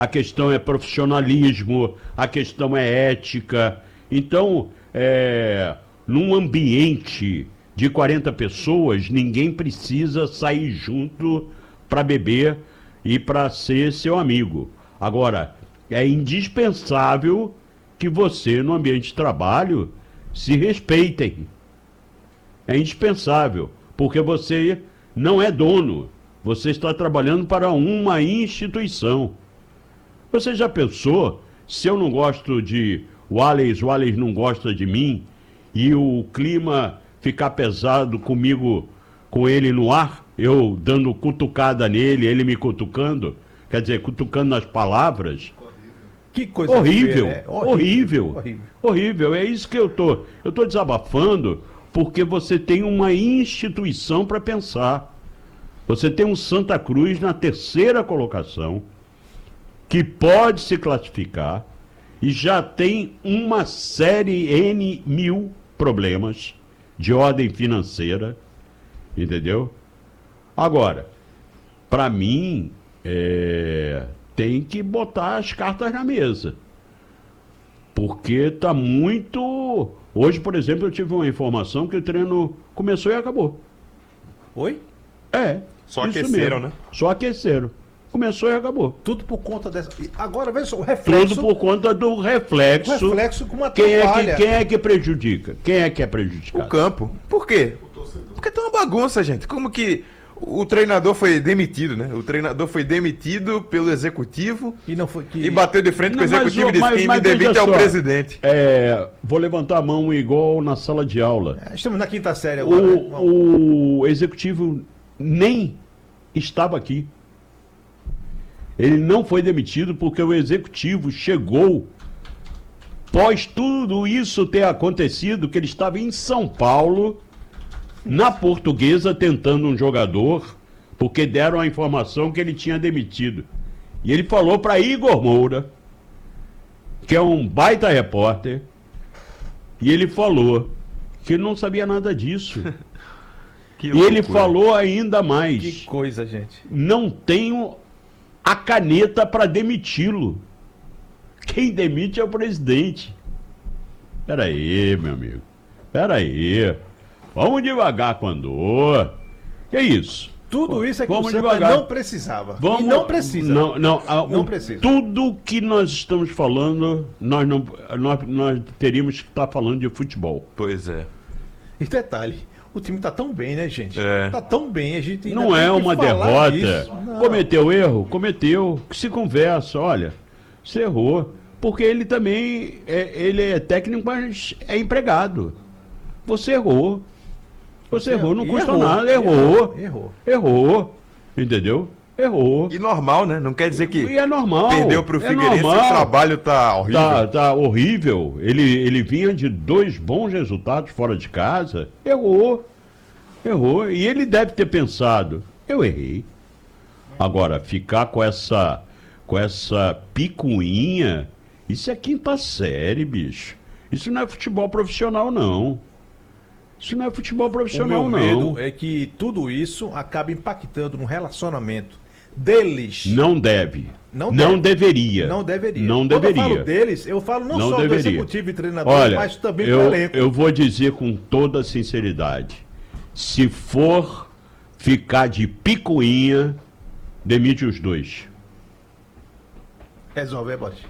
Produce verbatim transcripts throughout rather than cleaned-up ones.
a questão é profissionalismo, a questão é ética. Então, é, num ambiente de quarenta pessoas, ninguém precisa sair junto para beber e para ser seu amigo. Agora, é indispensável que você, no ambiente de trabalho, se respeitem. É indispensável, porque você não é dono, você está trabalhando para uma instituição. Você já pensou, se eu não gosto de Wallace, Wallace não gosta de mim, e o clima ficar pesado comigo, com ele no ar, eu dando cutucada nele, ele me cutucando, quer dizer, cutucando nas palavras. Que coisa horrível, feia, né? horrível, horrível, horrível, horrível. É isso que eu tô, eu tô desabafando, porque você tem uma instituição para pensar. Você tem um Santa Cruz na terceira colocação, que pode se classificar, e já tem uma série N mil problemas de ordem financeira, entendeu? Agora, para mim, é, tem que botar as cartas na mesa, porque tá muito... Hoje, por exemplo, eu tive uma informação que o treino começou e acabou. Oi? É. Só aqueceram, mesmo. né? Só aqueceram. Começou e acabou. Tudo por conta dessa... Agora, veja só, o reflexo... Tudo por conta do reflexo. O reflexo com uma quem é, que, quem é que prejudica? Quem é que é prejudicado? O campo. Por quê? Porque tem uma bagunça, gente. Como que o treinador foi demitido, né? O treinador foi demitido pelo executivo e, não foi que... e bateu de frente não, com o executivo e disse: mas, quem mas, me demite é o só, presidente. É, vou levantar a mão igual na sala de aula. É, estamos na quinta série agora. O, né? o executivo nem estava aqui. Ele não foi demitido porque o executivo chegou, pós tudo isso ter acontecido, que ele estava em São Paulo, na Portuguesa, tentando um jogador, porque deram a informação que ele tinha demitido. E ele falou para Igor Moura, que é um baita repórter, e ele falou que ele não sabia nada disso. E ele falou ainda mais. Que coisa, gente. Não tenho a caneta para demiti-lo. Quem demite é o presidente. Pera aí, meu amigo. Pera aí. Vamos devagar com a dor. Que isso? Tudo isso é que Vamos o Santa devagar. não precisava. Vamos, e não precisa. Não, não, a, não o, precisa. Tudo que nós estamos falando, nós, não, nós, nós teríamos que estar falando de futebol. Pois é. E detalhe, o time tá tão bem, né, gente? É. Tá tão bem, a gente ainda Não tem é que uma falar derrota. disso. Não. Cometeu erro? Cometeu. Que se conversa, olha, você errou. Porque ele também, é, ele é técnico, mas é empregado. Você errou. Você errou, não custa nada. Errou. Errou. Errou. Entendeu? Errou. E normal, né? Não quer dizer que E é normal. perdeu pro é Figueirense, normal. o trabalho tá horrível. Tá, tá horrível. Ele, ele vinha de dois bons resultados fora de casa. Errou. Errou. E ele deve ter pensado, eu errei. Agora, ficar com essa, com essa picuinha, isso é quinta série, bicho. Isso não é futebol profissional, não. Isso não é futebol profissional, o meu não. medo é que tudo isso acaba impactando no relacionamento deles. Não deve. Não Não deve. deveria. Não deveria. Não Quando deveria. eu falo deles, eu falo não, Não só deveria. do executivo e treinador, Olha, mas também do eu, elenco. eu vou dizer com toda sinceridade. Se for ficar de picuinha, demite os dois. Resolve, é, Bote.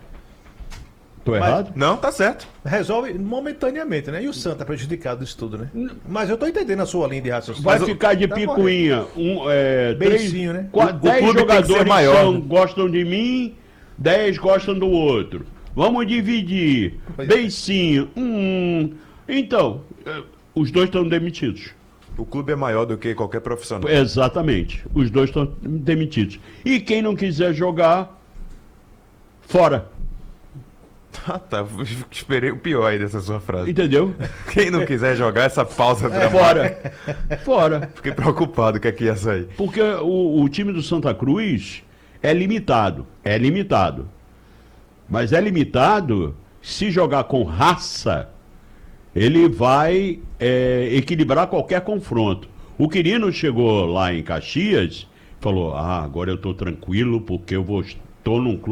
Tô Mas- errado? Não, tá certo. Resolve momentaneamente, né? E o Santa prejudicado disso tudo, né? Mas eu tô entendendo a sua linha de raciocínio. Vai Mas o- ficar de tá picuinha. Um, é, três, Beicinho, né? qua- O- o dez clube tem que ser jogadores maior, são- né? gostam de mim, dez gostam do outro. Vamos dividir. Pois é. Beicinho. Hum. Então, é, os dois estão demitidos. O clube é maior do que qualquer profissional. Exatamente. Os dois estão demitidos. E quem não quiser jogar, fora. Ah, tá. Esperei o pior aí dessa sua frase. Entendeu? Quem não quiser jogar essa pausa É, dramática. fora. Fora. Fiquei preocupado que aqui ia sair. Porque o, o time do Santa Cruz é limitado. É limitado. Mas é limitado, se jogar com raça, ele vai é, equilibrar qualquer confronto. O Quirino chegou lá em Caxias, falou, ah, agora eu estou tranquilo porque eu vou tô num clube.